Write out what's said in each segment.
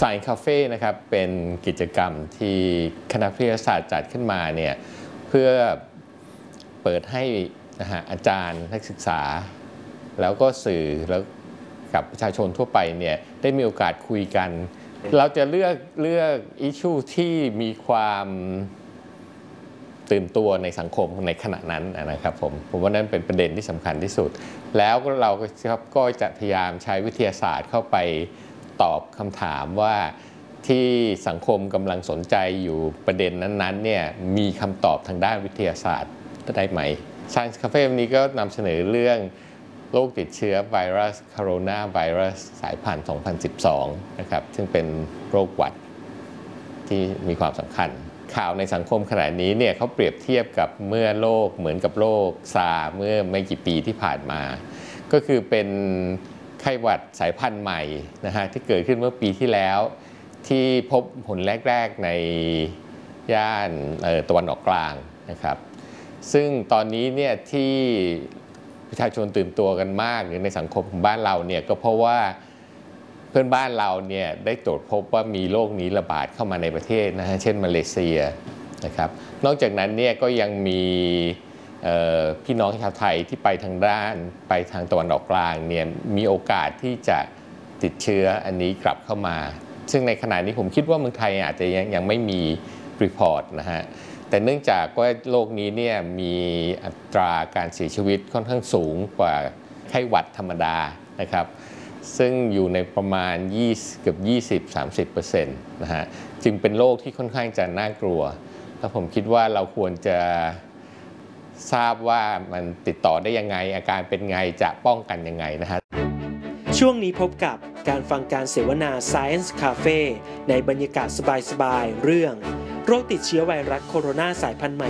Science Cafe นะครับเป็นกิจกรรมที่คณะวิทยาศาสตร์จัดขึ้นมาเนี่ยเพื่อเปิดให้อาจารย์นักศึกษาแล้วก็สื่อแล้วกับประชาชนทั่วไปเนี่ยได้มีโอกาสคุยกันเราจะเลือกอิชชูที่มีความตื่นตัวในสังคมในขณะนั้นนะครับผมว่านั้นเป็นประเด็นที่สำคัญที่สุดแล้วเราก็จะพยายามใช้วิทยาศาสตร์เข้าไปตอบคำถามว่าที่สังคมกำลังสนใจอยู่ประเด็นนั้นๆเนี่ยมีคำตอบทางด้านวิทยาศาสตร์ได้ไหม Science Cafe วันนี้ก็นำเสนอเรื่องโรคติดเชื้อไวรัสโคโรนาไวรัสสายพันธุ์ 2012 นะครับซึ่งเป็นโรคหวัดที่มีความสำคัญข่าวในสังคมขณะนี้เนี่ยเขาเปรียบเทียบกับเมื่อโรคเหมือนกับโรคซาร์เมื่อไม่กี่ปีที่ผ่านมาก็คือเป็นไข้หวัดสายพันธุ์ใหม่นะฮะที่เกิดขึ้นเมื่อปีที่แล้วที่พบผลแรกๆในย่านตะวันออกกลางนะครับซึ่งตอนนี้เนี่ยที่ประชาชนตื่นตัวกันมากในสังคมของบ้านเราเนี่ยก็เพราะว่าเพื่อนบ้านเราเนี่ยได้ตรวจพบว่ามีโรคนี้ระบาดเข้ามาในประเทศนะฮะเช่นมาเลเซียนะครับนอกจากนั้นเนี่ยก็ยังมีพี่น้องชาวไทยที่ไปทางตะวันออกกลางเนี่ยมีโอกาสที่จะติดเชื้ออันนี้กลับเข้ามาซึ่งในขณะนี้ผมคิดว่าเมืองไทยอาจจะยังไม่มีรีพอร์ตนะฮะแต่เนื่องจากว่าโรคนี้เนี่ยมีอัตราการเสียชีวิตค่อนข้างสูงกว่าไข้หวัดธรรมดานะครับซึ่งอยู่ในประมาณเกือบ 20-30% นะฮะจึงเป็นโรคที่ค่อนข้างจะน่ากลัวแล้วผมคิดว่าเราควรจะทราบว่ามันติดต่อได้ยังไงอาการเป็นไงจะป้องกันยังไงนะฮะช่วงนี้พบกับการฟังการเสวนา Science Cafe ในบรรยากาศสบายๆเรื่องโรคติดเชื้อไวรัสโคโรนาสายพันธุ์ใหม่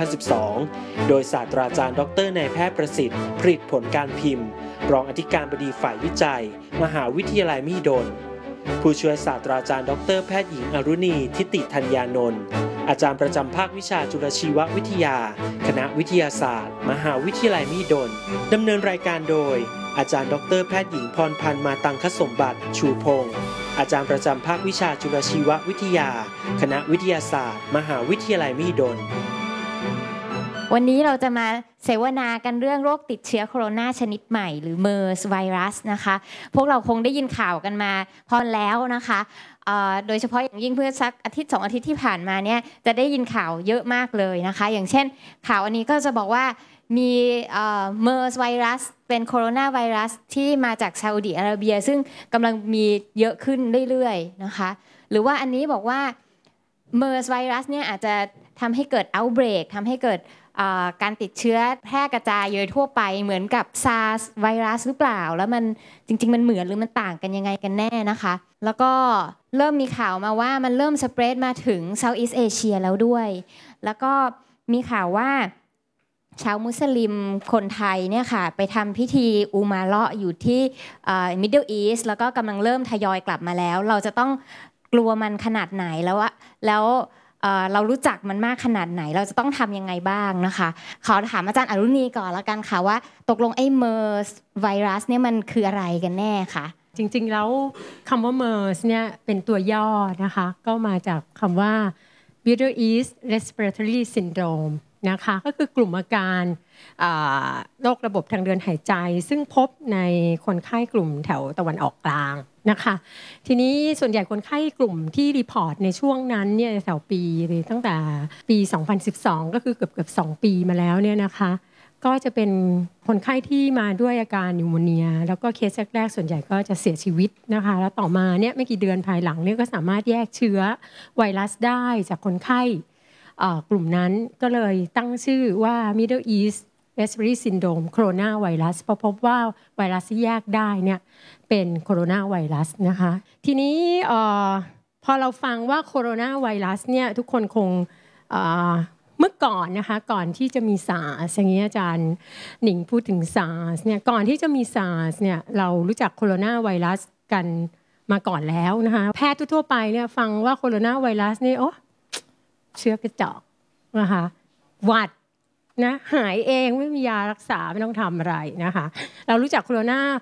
2012 โดยศาสตราจารย์ดร.นายแพทย์ประสิทธิ์ผลิตผลการพิมพ์รองอธิการบดีฝ่ายวิจัยมหาวิทยาลัยมหิดลผู้ช่วยศาสตราจารย์ดร.แพทย์หญิงอรุณีทิติธัญญานนท์อาจารย์ประจำภาควิชาจุลชีววิทยาคณะวิทยาศาสตร์มหาวิทยาลัยมหิดลดำเนินรายการโดยอาจารย์ดร.แพทย์หญิงพรพันธ์มาตังคสมบัติชูพงศ์อาจารย์ประจำภาควิชาจุลชีววิทยาคณะวิทยาศาสตร์มหาวิทยาลัยมหิดลวันนี้เราจะมาเสวนากันเรื่องโรคติดเชื้อโคโรนาชนิดใหม่หรือเมอร์สไวรัสนะคะพวกเราคงได้ยินข่าวกันมาพอแล้วนะคะโดยเฉพาะอย่างยิ่งเพื่อสักอาทิตย์2 อาทิตย์ที่ผ่านมาเนี่ยจะได้ยินข่าวเยอะมากเลยนะคะอย่างเช่นข่าวอันนี้ก็จะบอกว่ามีเมอร์สไวรัสเป็นโคโรนาไวรัสที่มาจากซาอุดิอาระเบียซึ่งกำลังมีเยอะขึ้นเรื่อยๆนะคะหรือว่าอันนี้บอกว่าเมอร์สไวรัสเนี่ยอาจจะทำให้เกิด outbreak ทำให้เกิดการติดเชื้อแพร่กระจายโดยทั่วไปเหมือนกับ SARS ไวรัสหรือเปล่าแล้วมันจริงๆมันเหมือนหรือมันต่างกันยังไงกันแน่นะคะแล้วก็เริ่มมีข่าวมาว่ามันเริ่มสเปรดมาถึง Southeast Asia แล้วด้วยแล้วก็มีข่าวว่าชาวมุสลิมคนไทยเนี่ยค่ะไปทำพิธีอูมาเราะห์อยู่ที่Middle East แล้วก็กำลังเริ่มทยอยกลับมาแล้วเราจะต้องกลัวมันขนาดไหนแล้วเรารู้จักมันมากขนาดไหนเราจะต้องทำยังไงบ้างนะคะขอถามอาจารย์อรุณีก่อนละกันค่ะว่าตกลงไอ้เมอร์สไวรัสเนี่ยมันคืออะไรกันแน่คะจริงๆแล้วคำว่า MERS เนี่ยเป็นตัวย่อนะคะก็มาจากคำว่า Middle East Respiratory Syndrome นะคะก็คือกลุ่มอาการโรคระบบทางเดินหายใจซึ่งพบในคนไข้กลุ่มแถวตะวันออกกลางนะคะทีนี้ส่วนใหญ่คนไข้กลุ่มที่รีพอร์ตในช่วงนั้นเนี่ยแถวปีตั้งแต่ปี 2012 ก็คือเกือบ2 ปีมาแล้วเนี่ยนะคะก็จะเป็นคนไข้ที่มาด้วยอาการนิวโมเนียแล้วก็เคสแรกๆส่วนใหญ่ก็จะเสียชีวิตนะคะแล้วต่อมาเนี่ยไม่กี่เดือนภายหลังเนี่ยก็สามารถแยกเชื้อไวรัสได้จากคนไข้กลุ่มนั้นก็เลยตั้งชื่อว่า Middle East Respiratory Syndrome Corona Virus เพราะพบว่าไวรัสที่แยกได้เนี่ยเป็นโคโรนาไวรัสนะคะทีนี้พอเราฟังว่าโคโรนาไวรัสเนี่ยทุกคนคงเมื่อก่อนนะคะก่อนที่จะมี SARS อย่างนี้อาจารย์หนิงพูดถึง SARS เนี่ยก่อนที่จะมี SARS เนี่ยเรารู้จักโคโรนาไวรัสกันมาก่อนแล้วนะคะแพทย์ทั่วไปเนี่ยฟังว่าโคโรนาไวรัสนี่โอ้เชื้อกระจอกนะคะหวัดนะหายเองไม่มียารักษาไม่ต้องทำอะไรนะคะเรารู้จักโคโรนา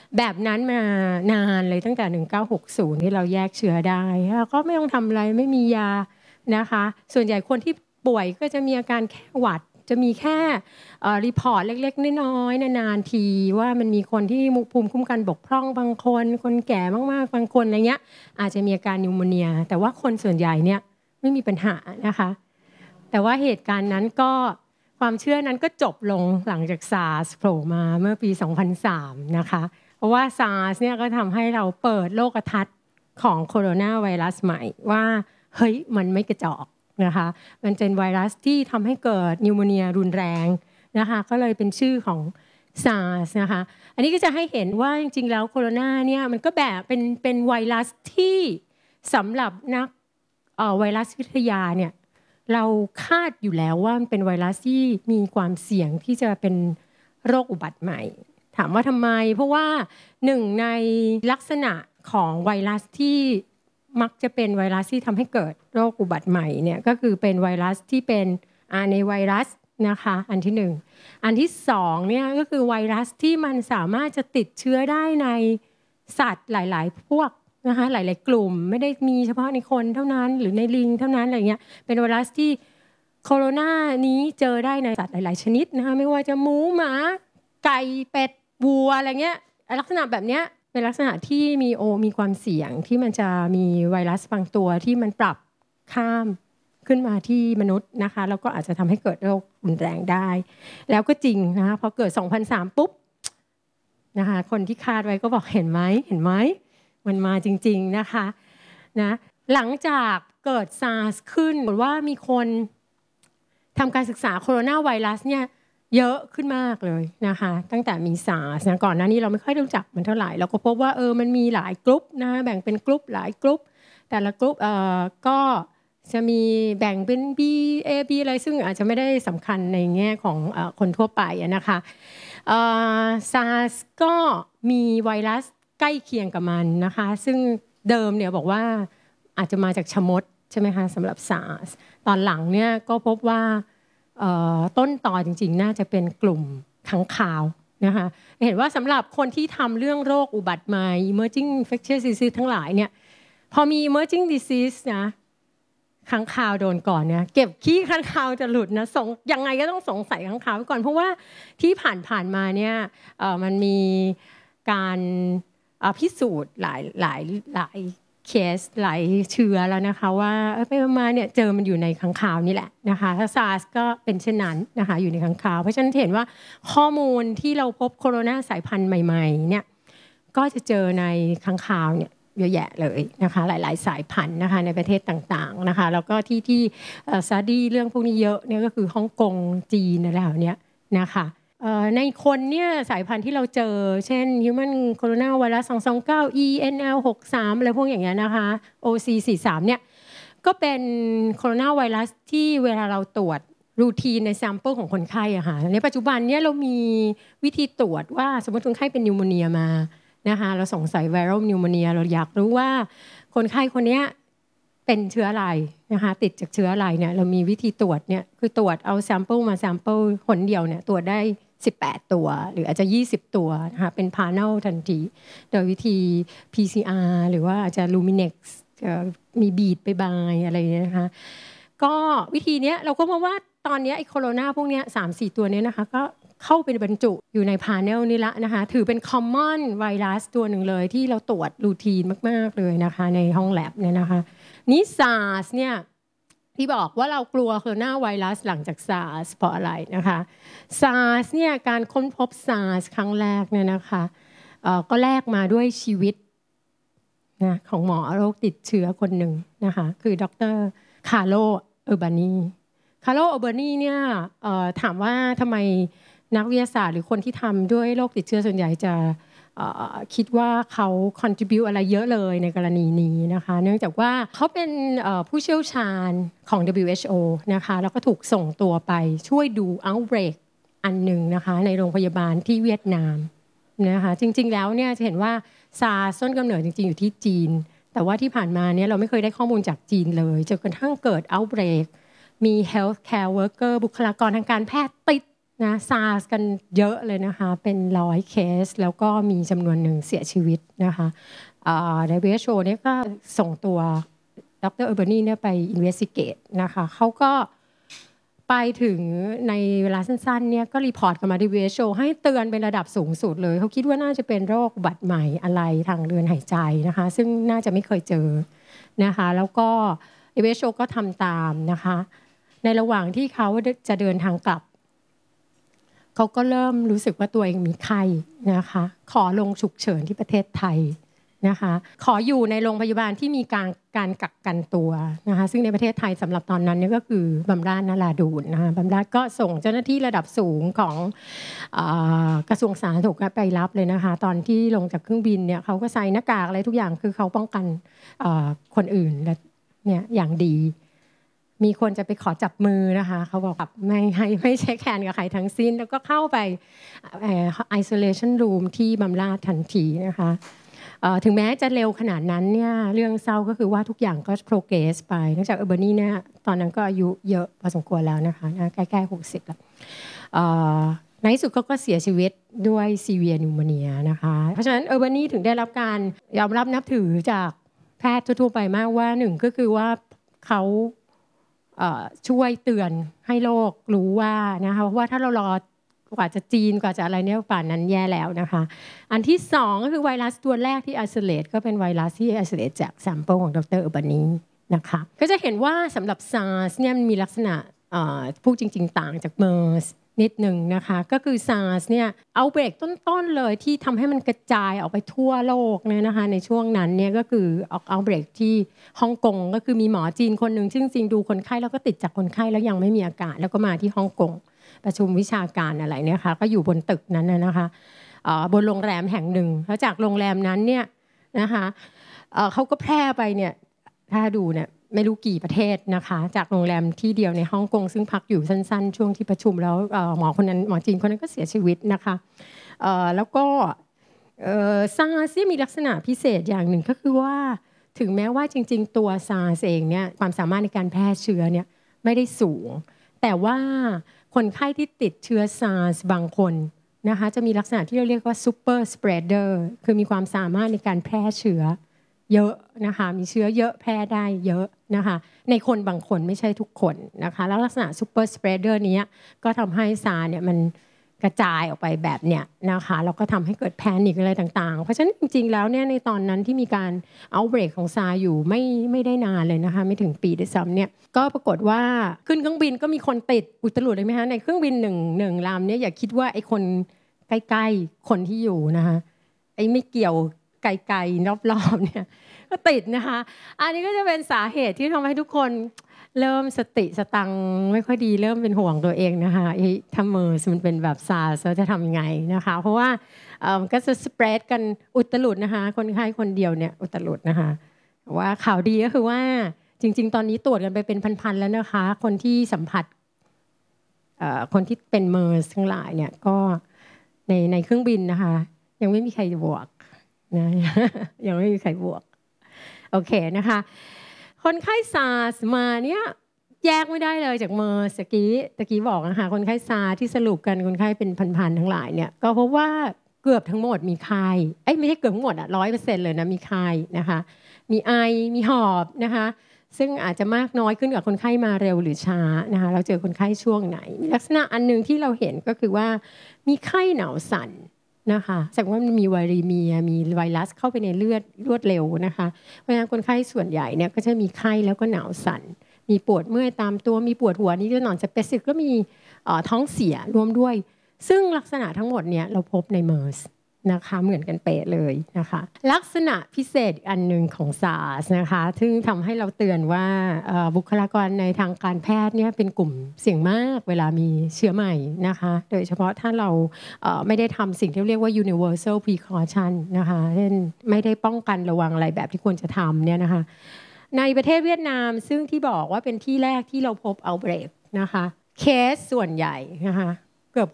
แบบนั้นมานานเลยตั้งแต่1960ที่เราแยกเชื้อได้ก็ไม่ต้องทำอะไรไม่มียานะคะส่วนใหญ่คนที่ป่วยก็จะมีอาการแค่หวัดจะมีแค่รีพอร์ตเล็กๆน้อยๆนานๆทีว่ามันมีคนที่ภูมิคุ้มกันบกพร่องบางคนแก่มากๆบางคนอะไรเงี้ยอาจจะมีอาการนิวโมเนียแต่ว่าคนส่วนใหญ่เนี่ยไม่มีปัญหานะคะแต่ว่าเหตุการณ์นั้นก็ความเชื่อนั้นก็จบลงหลังจาก SARS โผล่มาเมื่อปี 2003 นะคะเพราะว่า SARS เนี่ยก็ทำให้เราเปิดโลกทัศน์ของโคโรนาไวรัสใหม่ว่าเฮ้ยมันไม่กระจอกนะคะมันเป็นไวรัสที่ทำให้เกิดนิวโมเนียรุนแรงนะคะก็เลยเป็นชื่อของ SARS นะคะอันนี้ก็จะให้เห็นว่าจริงๆแล้วโคโรนาเนี่ยมันก็แบบเป็นไวรัสที่สำหรับนักไวรัสวิทยาเนี่ยเราคาดอยู่แล้วว่ามันเป็นไวรัสที่มีความเสี่ยงที่จะเป็นโรคอุบัติใหม่ถามว่าทำไมเพราะว่าหนึ่งในลักษณะของไวรัสที่มักจะเป็นไวรัสที่ทำให้เกิดโรคอุบัติใหม่เนี่ยก็คือเป็นไวรัสที่เป็นRNAไวรัสนะคะอันที่หนึ่งอันที่สองเนี่ยก็คือไวรัสที่มันสามารถจะติดเชื้อได้ในสัตว์หลายๆพวกนะคะหลายๆกลุ่มไม่ได้มีเฉพาะในคนเท่านั้นหรือในลิงเท่านั้นอะไรเงี้ยเป็นไวรัสที่โคโรนานี้เจอได้ในสัตว์หลายๆชนิดนะคะไม่ว่าจะหมูหมาไก่เป็ดวัวอะไรเงี้ยลักษณะแบบเนี้ยเป็นลักษณะที่มีความเสี่ยงที่มันจะมีไวรัสบางตัวที่มันปรับข้ามขึ้นมาที่มนุษย์นะคะแล้วก็อาจจะทำให้เกิดโรครุนแรงได้แล้วก็จริงนะคะพอเกิด 2003 ปุ๊บนะคะคนที่คาดไว้ก็บอกเห็นไหมมันมาจริงๆนะคะนะหลังจากเกิด SARS ขึ้นบอกว่ามีคนทำการศึกษาโคโรนาไวรัสเนี่ยเยอะขึ้นมากเลยนะคะตั้งแต่มี SARS นะก่อนหน้านี้เราไม่ค่อยรู้จักมันเท่าไหร่เราก็พบว่ามันมีหลายกลุ่มนะแบ่งเป็นกลุ่มหลายกลุ่มแต่ละกลุ่มก็จะมีแบ่งเป็น B A B อะไรซึ่งอาจจะไม่ได้สำคัญในแง่ของคนทั่วไปนะคะSARS ก็มีไวรัสใกล้เคียงกับมันนะคะซึ่งเดิมเนี่ยบอกว่าอาจจะมาจากชมดใช่ไหมคะสำหรับ SARS ตอนหลังเนี่ยก็พบว่าต้นต่อจริงๆน่าจะเป็นกลุ่มค้างคาวนะคะเห็นว่าสำหรับคนที่ทำเรื่องโรคอุบัติใหม่ emerging infectious disease ทั้งหลายเนี่ยพอมี emerging disease นะค้างคาวโดนก่อนเนี่ยเก็บขี้ค้างคาวจะหลุดนะยังไงก็ต้องสงสัยค้างคาวก่อนเพราะว่าที่ผ่านมาเนี่ยมันมีการพิสูจน์หลายเคสหลายเชื้อแล้วนะคะว่าไปมาเนี่ยเจอมันอยู่ในค้างคาวนี่แหละนะคะถ้า SARS ก็เป็นเช่นนั้นนะคะอยู่ในค้างคาวเพราะฉะนั้นเห็นว่าข้อมูลที่เราพบโคโรนาสายพันธุ์ใหม่ๆเนี่ยก็จะเจอในค้างคาวเนี่ยเยอะแยะเลยนะคะหลายๆสายพันธุ์นะคะในประเทศต่างๆนะคะแล้วก็ที่สตัดดี้เรื่องพวกนี้เยอะเนี่ยก็คือฮ่องกงจีนอะไรแบบนี้นะคะในคนเนี่ยสายพันธุ์ที่เราเจอเช่น Human Coronavirus 229 ENL63 อะไรพวกอย่างเงี้ยนะคะ OC43 เนี่ยก็เป็นโคโรนาไวรัสที่เวลาเราตรวจรูทีนในแซมเปิลของคนไข้อะค่ะในปัจจุบันเนี่ยเรามีวิธีตรวจว่าสมมติคนไข้เป็นนิวโมเนียมานะคะเราสงสัยไวรัลนิวโมเนียเราอยากรู้ว่าคนไข้คนนี้เป็นเชื้ออะไรนะคะติดจากเชื้ออะไรเนี่ยเรามีวิธีตรวจเนี่ยคือตรวจเอาแซมเปิลมาแซมเปิลคนเดียวเนี่ยตรวจได้18 ตัวหรืออาจจะ20 ตัวนะคะเป็น panel ทันทีโดยวิธี PCR หรือว่าอาจจะ Luminex มีบีดไปบายอะไรอย่างเงี้ยนะคะก็วิธีนี้เราก็พบว่าตอนนี้ไอ้โคโรนาพวกนี้ 3-4 ตัวนี้นะคะก็เข้าไปบรรจุอยู่ใน panel นี่ละนะคะถือเป็น common virus ตัวหนึ่งเลยที่เราตรวจรูทีนมากๆเลยนะคะในห้องแลบเนี่ยนะคะนี่ SARS เนี่ยที่บอกว่าเรากลัวโคโรนาไวรัสหลังจาก SARS เพราะอะไรนะคะ SARS เนี่ยการค้นพบ SARS ครั้งแรกเนี่ยนะคะก็แลกมาด้วยชีวิตนะของหมอโรคติดเชื้อคนหนึ่งนะคะคือดร.คาร์โล เออร์บานีเนี่ยถามว่าทำไมนักวิทยาศาสตร์หรือคนที่ทำด้วยโรคติดเชื้อส่วนใหญ่จะคิดว่าเขา contribute อะไรเยอะเลยในกรณีนี้นะคะเนื่องจากว่าเขาเป็นผู้เชี่ยวชาญของ WHO นะคะแล้วก็ถูกส่งตัวไปช่วยดู outbreak อันหนึ่งนะคะในโรงพยาบาลที่เวียดนามนะคะจริงๆแล้วเนี่ยจะเห็นว่าSARSต้นกำเนิดจริงๆอยู่ที่จีนแต่ว่าที่ผ่านมาเนี่ยเราไม่เคยได้ข้อมูลจากจีนเลยจนกระทั่งเกิด outbreak มี healthcare worker บุคลากรทางการแพทย์ติดนะซาร์สกันเยอะเลยนะคะเป็น100 เคสแล้วก็มีจำนวนหนึ่งเสียชีวิตนะคะWHO เนี่ยก็ส่งตัวดร. เออร์เบอร์นีเนี่ยไป investigate นะคะเขาก็ไปถึงในเวลาสั้นๆเนี่ยก็รีพอร์ตกับมาที่ WHO ให้เตือนเป็นระดับสูงสุดเลยเขาคิดว่าน่าจะเป็นโรคอุบัติใหม่อะไรทางเดินหายใจนะคะซึ่งน่าจะไม่เคยเจอนะคะแล้วก็ WHO ก็ทำตามนะคะในระหว่างที่เขาจะเดินทางกลับเขาก็เริ่มรู้สึกว่าตัวเองมีไข้นะคะขอลงฉุกเฉินที่ประเทศไทยนะคะขออยู่ในโรงพยาบาลที่มีการกักกันตัวนะคะซึ่งในประเทศไทยสำหรับตอนนั้นนี่ก็คือบำราศนราดูนนะคะบำราศก็ส่งเจ้าหน้าที่ระดับสูงของกระทรวงสาธารณสุขไปรับเลยนะคะตอนที่ลงจากเครื่องบินเนี่ยเขาก็ใส่หน้ากากอะไรทุกอย่างคือเขาป้องกันคนอื่นและเนี่ยอย่างดีมีคนจะไปขอจับมือนะคะเขาบอกไม่เช็คแฮนด์กับใครทั้งสิ้นแล้วก็เข้าไปisolation room ที่บำราศทันทีนะคะถึงแม้จะเร็วขนาดนั้นเนี่ยเรื่องเศร้าก็คือว่าทุกอย่างก็ progress ไปเนื่องจากเออร์เบอร์นีเนี่ยตอนนั้นก็อายุเยอะพอสมควรแล้วนะคะใกล้ๆ60แล้วในที่สุดเขาก็เสียชีวิตด้วย severe pneumonia นะคะเพราะฉะนั้นเออร์เบอร์นีถึงได้รับการยอมรับนับถือจากแพทย์ทั่วไปมากว่าหนึ่งก็คือว่าเขาช่วยเตือนให้โลกรู้ว่านะคะว่าถ้าเรารอกว่าจะจีนกว่าจะอะไรเนี่ยป่านนั้นแย่แล้วนะคะอันที่2ก็คือไวรัสตัวแรกที่ isolate ก็เป็นไวรัสที่ isolate จาก sample ของดร. เออร์บานีนะคะก็จะเห็นว่าสำหรับ SARS เนี่ยมีลักษณะพูดจริงๆต่างจาก MERS นิดหนึ่งนะคะก็คือ SARS เนี่ยเอาเบรกต้นๆเลยที่ทำให้มันกระจายออกไปทั่วโลกเนี่ยนะคะในช่วงนั้นเนี่ยก็คือเอาเบรกที่ฮ่องกงก็คือมีหมอจีนคนหนึ่งซึ่งจริงดูคนไข้แล้วก็ติดจากคนไข้แล้วยังไม่มีอาการแล้วก็มาที่ฮ่องกงประชุมวิชาการอะไรเนี่ยค่ะก็อยู่บนตึกนั้นนะคะบนโรงแรมแห่งหนึ่งแล้วจากโรงแรมนั้นเนี่ยนะคะเขาก็แพร่ไปเนี่ยถ้าดูเนี่ยไม่รู้กี่ประเทศนะคะจากโรงแรมที่เดียวในฮ่องกงซึ่งพักอยู่สั้นๆช่วงที่ประชุมแล้วหมอคนนั้นหมอจีนคนนั้นก็เสียชีวิตนะคะแล้วก็ซาร์สมีลักษณะพิเศษอย่างหนึ่งก็คือว่าถึงแม้ว่าจริงๆตัวซาร์สเองเนี่ยความสามารถในการแพร่เชื้อเนี่ยไม่ได้สูงแต่ว่าคนไข้ที่ติดเชื้อซาร์สบางคนนะคะจะมีลักษณะที่เราเรียกว่าซูเปอร์สเปรดเดอร์คือมีความสามารถในการแพร่เชื้อเยอะนะคะมีเชื้อเยอะแพร่ได้เยอะนะคะในคนบางคนไม่ใช่ทุกคนนะคะแล้วลักษณะซูเปอร์สเปรดเดอร์นี้ก็ทำให้ซาร์เนี่ยมันกระจายออกไปแบบเนี้ยนะคะแล้วก็ทำให้เกิดแพนิคอะไรต่างๆเพราะฉะนั้นจริงๆแล้วเนี่ยในตอนนั้นที่มีการเอาเบรกของซาร์อยู่ไม่ได้นานเลยนะคะไม่ถึงปีด้วยซ้ำเนี่ยก็ปรากฏว่าขึ้นเครื่องบินก็มีคนติดอุตลุดเลยไหมคะในเครื่องบินหนึ่งลำเนี่ยอย่าคิดว่าไอ้คนใกล้ๆคนที่อยู่นะคะไอ้ไม่เกี่ยวไกลๆรอบๆเนี่ยก็ติดนะคะอันนี้ก็จะเป็นสาเหตุที่ทำให้ทุกคนเริ่มสติสตังไม่ค่อยดีเริ่มเป็นห่วงตัวเองนะคะถ้าเมอร์สมันเป็นแบบซาร์สจะทำยังไงนะคะเพราะว่ามันก็จะสเปรดกันอุตลุดนะคะคนไข้คนเดียวเนี่ยอุตลุดนะคะว่าข่าวดีก็คือว่าจริงๆตอนนี้ตรวจกันไปเป็นพันๆแล้วนะคะคนที่สัมผัสคนที่เป็นเมอร์สทั้งหลายเนี่ยก็ในเครื่องบินนะคะยังไม่มีใครบวกนะยังไม่มีใครบวกโอเคนะคะคนไข้ซาร์สมาเนี่ยแยกไม่ได้เลยจากเมอร์สตะกี้บอกนะคะคนไข้ซาร์ที่สรุปกันคนไข้เป็นพันๆทั้งหลายเนี่ยก็เพราะว่าเกือบทั้งหมดมีไข้ไม่ใช่เกือบทั้งหมด100%เลยนะมีไข้นะคะมีไอมีหอบนะคะซึ่งอาจจะมากน้อยขึ้นกับคนไข้มาเร็วหรือช้านะคะเราเจอคนไข้ช่วงไหนมีลักษณะอันนึงที่เราเห็นก็คือว่ามีไข้หนาวสั่นนะคะแสดงว่ามันมีไวรัสมีไวรัสเข้าไปในเลือดรวดเร็วนะคะเพราะฉะนั้นคนไข้ส่วนใหญ่เนี่ยก็จะมีไข้แล้วก็หนาวสั่นมีปวดเมื่อยตามตัวมีปวดหัวนิดหน่อยสเปซิฟิกก็มีท้องเสียรวมด้วยซึ่งลักษณะทั้งหมดเนี่ยเราพบในเมอร์สนะคะเหมือนกันเป๊ะเลยนะคะลักษณะพิเศษอันหนึ่งของซาร์สนะคะซึ่งทำให้เราเตือนว่าบุคลากรในทางการแพทย์เนี่ยเป็นกลุ่มเสี่ยงมากเวลามีเชื้อใหม่นะคะโดยเฉพาะถ้าเราไม่ได้ทำสิ่งที่เรียกว่า universal precaution นะคะเช่นไม่ได้ป้องกันระวังอะไรแบบที่ควรจะทำเนี่ยนะคะในประเทศเวียดนามซึ่งที่บอกว่าเป็นที่แรกที่เราพบเอาเบรกนะคะเคสส่วนใหญ่นะคะเกือบ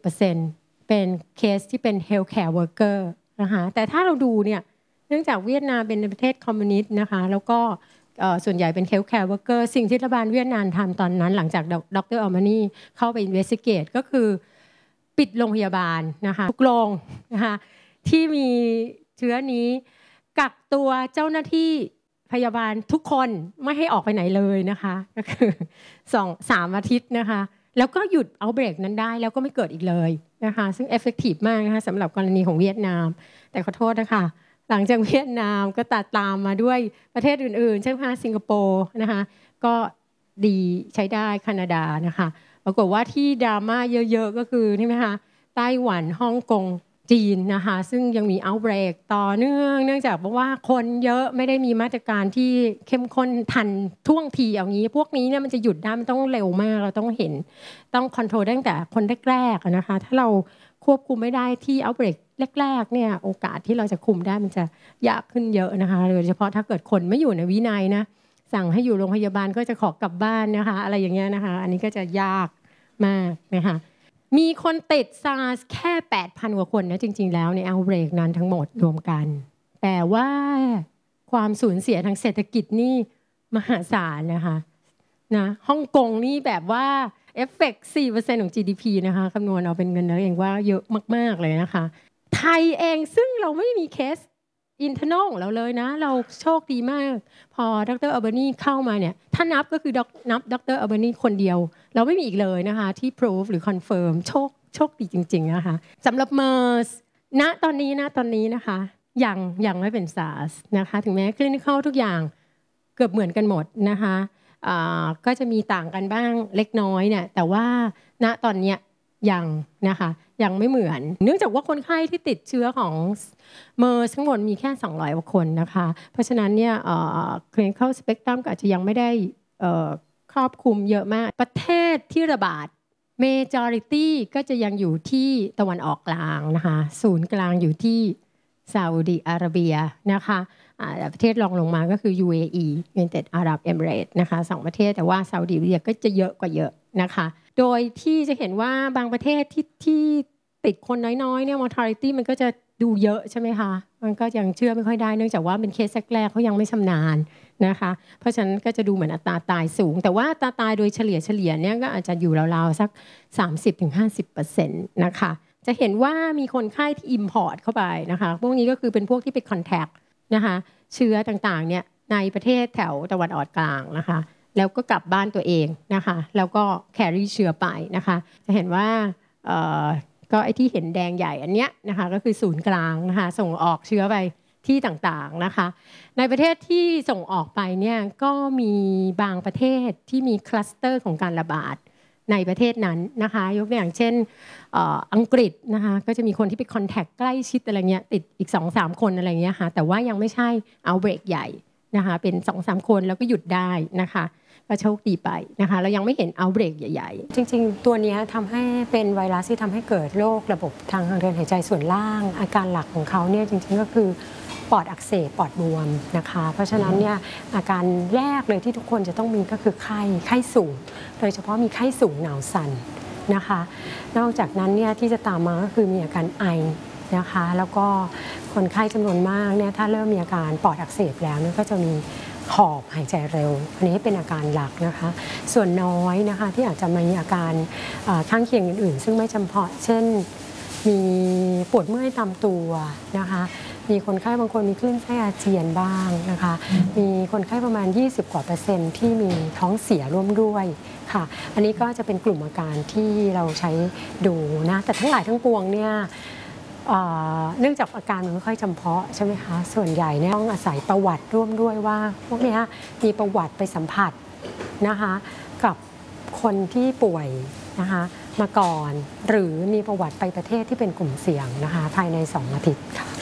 60%เป็นเคสที่เป็น healthcare worker นะคะแต่ถ้าเราดูเนี่ยเนื่องจากเวียดนามเป็นประเทศคอมมิวนิสต์นะคะแล้วก็ส่วนใหญ่เป็น healthcare worker สิ่งที่รัฐบาลเวียดนามทำตอนนั้นหลังจากดร. อัลมานีเข้าไป investigate ก็คือปิดโรงพยาบาลนะคะทุกโรงนะคะที่มีเชื้อนี้กักตัวเจ้าหน้าที่พยาบาลทุกคนไม่ให้ออกไปไหนเลยนะคะก็คือ2-3 อาทิตย์นะคะแล้วก็หยุดเอาเบรกนั้นได้แล้วก็ไม่เกิดอีกเลยนะคะซึ่งเอฟเฟกตีฟมากนะคะสำหรับกรณีของเวียดนามแต่ขอโทษนะคะหลังจากเวียดนามก็ตามมาด้วยประเทศอื่นๆเช่นสิงคโปร์นะคะก็ดีใช้ได้แคนาดานะคะปรากฏว่าที่ดราม่าเยอะๆก็คือใช่ไหมคะไต้หวันฮ่องกงจีนนะคะซึ่งยังมีเอาท์เบรกต่อเนื่องจากว่าคนเยอะไม่ได้มีมาตรการที่เข้มข้นทันท่วงทีอย่างนี้พวกนี้เนี่ยมันจะหยุดได้มันต้องเร็วมากเราต้องเห็นต้องคอนโทรลตั้งแต่คนแรกๆนะคะถ้าเราควบคุมไม่ได้ที่เอาท์เบรกแรกๆเนี่ยโอกาสที่เราจะคุมได้มันจะยากขึ้นเยอะนะคะโดยเฉพาะถ้าเกิดคนไม่อยู่ในวินัยนะสั่งให้อยู่โรงพยาบาลก็จะขอกลับบ้านนะคะอะไรอย่างเงี้ยนะคะอันนี้ก็จะยากมากนะคะมีคนติดซาร์สแค่ 8,000 กว่าคนนะจริงๆแล้วในเอาท์เบรกนั้นทั้งหมดรวมกันแต่ว่าความสูญเสียทางเศรษฐกิจนี่มหาศาลนะคะนะฮ่องกงนี่แบบว่าเอฟเฟกต์ 4% ของ GDP นะคะคำนวณเอาเป็นเงินแล้วเองว่าเยอะมากๆเลยนะคะไทยเองซึ่งเราไม่มีเคสอินเทอร์นอลของเราเลยนะเราโชคดีมากพอดร. อัลเบอร์นีเข้ามาเนี่ยถ้านับก็คือนับดร. อัลเบอร์นีคนเดียวเราไม่มีอีกเลยนะคะที่ prove หรือ confirm โชคดีจริงๆนะคะสำหรับ MERS ณตอนนี้นะคะยังไม่เป็น SARS นะคะถึงแม้ clinical ทุกอย่างเกือบเหมือนกันหมดนะคะก็จะมีต่างกันบ้างเล็กน้อยเนี่ยแต่ว่าณตอนนี้ยังนะคะยังไม่เหมือนเนื่องจากว่าคนไข้ที่ติดเชื้อของMERSทั้งหมดมีแค่200 กว่าคนนะคะเพราะฉะนั้นเนี่ยclinical spectrum ก็อาจจะยังไม่ได้ครอบคลุมเยอะมากประเทศที่ระบาด majority ก็จะยังอยู่ที่ตะวันออกกลางนะคะศูนย์กลางอยู่ที่ซาอุดิอาระเบียนะคะประเทศรองลงมาก็คือ UAE United Arab Emirates นะคะ2ประเทศแต่ว่าซาอุดิอาระเบียก็จะเยอะกว่าเยอะนะคะโดยที่จะเห็นว่าบางประเทศที่ติดคนน้อยๆเนี่ย mortality มันก็จะดูเยอะใช่ไหมคะมันก็ยังเชื่อไม่ค่อยได้เนื่องจากว่าเป็นเคสแรกๆเขายังไม่ชำนาญนะคะเพราะฉะนั้นก็จะดูเหมือนอัตราตายสูงแต่ว่าอัตราตายโดยเฉลี่ยเนี่ยก็อาจจะอยู่ราวๆสัก 30-50% นะคะจะเห็นว่ามีคนไข้ที่ import เข้าไปนะคะพวกนี้ก็คือเป็นพวกที่ไป contact นะคะเชื้อต่างๆเนี่ยในประเทศแถวตะวันออกกลางนะคะแล้วก็กลับบ้านตัวเองนะคะแล้วก็แครี่เชื้อไปนะคะจะเห็นว่าก็ไอ้ที่เห็นแดงใหญ่อันเนี้ยนะคะก็คือศูนย์กลางนะคะส่งออกเชื้อไปที่ต่างๆนะคะในประเทศที่ส่งออกไปเนี่ยก็มีบางประเทศที่มีคลัสเตอร์ของการระบาดในประเทศนั้นนะคะยกตัวอย่างเช่นอังกฤษนะคะก็จะมีคนที่ไปคอนแทคใกล้ชิดอะไรเงี้ยติดอีก 2-3 คนอะไรเงี้ยค่ะแต่ว่ายังไม่ใช่เอาเบรกใหญ่นะคะเป็น 2-3 คนแล้วก็หยุดได้นะคะก็โชคดีไปนะคะเรายังไม่เห็นเอาเบรกใหญ่ๆจริงๆตัวนี้ทำให้เป็นไวรัสที่ทำให้เกิดโรคระบบทางเดินหายใจส่วนล่างอาการหลักของเขาเนี่ยจริงๆก็คือปอดอักเสบปอดบวมนะคะเพราะฉะนั้นเนี่ยอาการแรกเลยที่ทุกคนจะต้องมีก็คือไข้สูงโดยเฉพาะมีไข้สูงหนาวสั่นนะคะนอกจากนั้นเนี่ยที่จะตามมาก็คือมีอาการไอนะคะแล้วก็คนไข้จำนวนมากเนี่ยถ้าเริ่มมีอาการปอดอักเสบแล้วเนี่ยก็จะมีหอบหายใจเร็วอันนี้เป็นอาการหลักนะคะส่วนน้อยนะคะที่อาจจะมีอาการข้างเคียงอื่นๆซึ่งไม่จำเพาะเช่นมีปวดเมื่อยตามตัวนะคะมีคนไข้บางคนมีคลื่นไส้อาเจียนบ้างนะคะมีคนไข้ประมาณ20 กว่า%ที่มีท้องเสียร่วมด้วยค่ะอันนี้ก็จะเป็นกลุ่มอาการที่เราใช้ดูนะแต่ทั้งหลายทั้งปวงเนี่ยเนื่องจากอาการมันไม่ค่อยจำเพาะใช่ไหมคะส่วนใหญ่เนี่ยต้องอาศัยประวัติร่วมด้วยว่าพวกนี้มีประวัติไปสัมผัสนะคะกับคนที่ป่วยนะคะมาก่อนหรือมีประวัติไปประเทศที่เป็นกลุ่มเสี่ยงนะคะภายใน2 อาทิตย์ค่ะ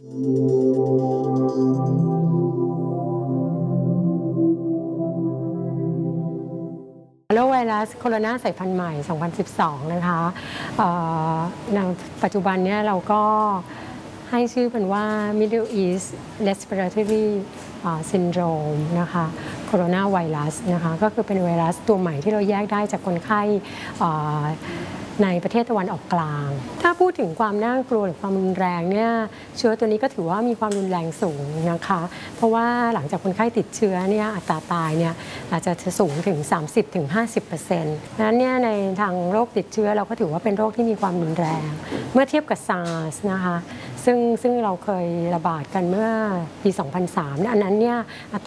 โรคไวรัสโคโรนาสายพันธุ์ใหม่ 2012 นะคะในปัจจุบันเนี่ยเราก็ให้ชื่อเป็นว่า Middle East Respiratory Syndrome นะคะโคโรนาไวรัสนะคะก็คือเป็นไวรัสตัวใหม่ที่เราแยกได้จากคนไข้ในประเทศตะวันออกกลางถ้าพูดถึงความน่ากลัวหรือความรุนแรงเนี่ยเชื้อตัวนี้ก็ถือว่ามีความรุนแรงสูงนะคะเพราะว่าหลังจากคนไข้ติดเชื้อเนี่ยอัตราตายเนี่ยอาจจะสูงถึง 30-50% นั้นเนี่ยในทางโรคติดเชื้อเราก็ถือว่าเป็นโรคที่มีความรุนแรงเมื่อเทียบกับ SARS นะคะซึ่งเราเคยระบาดกันเมื่อปี 2003 อันนั้นเนี่ย